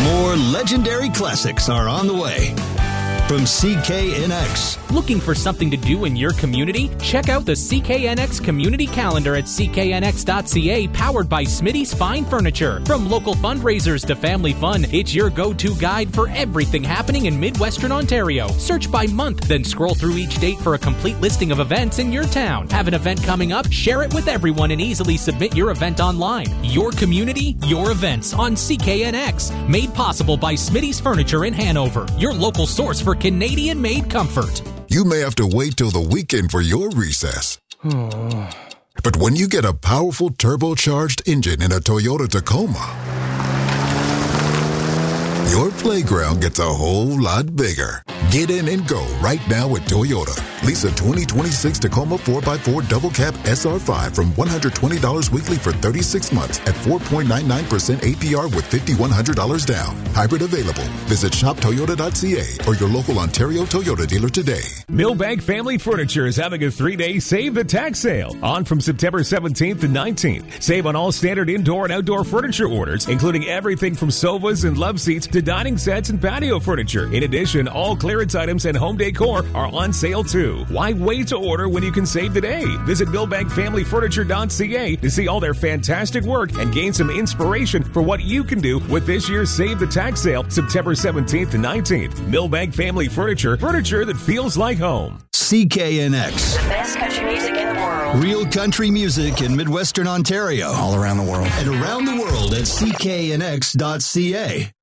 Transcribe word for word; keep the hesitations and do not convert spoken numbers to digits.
More legendary classics are on the way. From C K N X. Looking for something to do in your community? Check out the C K N X Community Calendar at c k n x dot c a, powered by Smitty's Fine Furniture. From local fundraisers to family fun, it's your go-to guide for everything happening in Midwestern Ontario. Search by month, then scroll through each date for a complete listing of events in your town. Have an event coming up? Share it with everyone and easily submit your event online. Your community, your events on C K N X. Made possible by Smitty's Furniture in Hanover, your local source for Canadian-made comfort. You may have to wait till the weekend for your recess. But when you get a powerful turbocharged engine in a Toyota Tacoma, your playground gets a whole lot bigger. Get in and go right now at Toyota. Lease a twenty twenty-six Tacoma four by four Double Cab S R five from one hundred twenty dollars weekly for thirty-six months at four point nine nine percent A P R with five thousand one hundred dollars down. Hybrid available. Visit shop toyota dot c a or your local Ontario Toyota dealer today. Millbank Family Furniture is having a three-day Save the Tax sale on from September seventeenth to nineteenth. Save on all standard indoor and outdoor furniture orders, including everything from sofas and love seats to dining sets and patio furniture. In addition, all clearance items and home decor are on sale too. Why wait to order when you can save today? Visit millbank family furniture dot c a to see all their fantastic work and gain some inspiration for what you can do with this year's Save the Tax sale, September seventeenth to nineteenth. Millbank Family Furniture, furniture that feels like home. C K N X. The best country music in the world. Real country music in Midwestern Ontario. All around the world. And around the world at c k n x dot c a.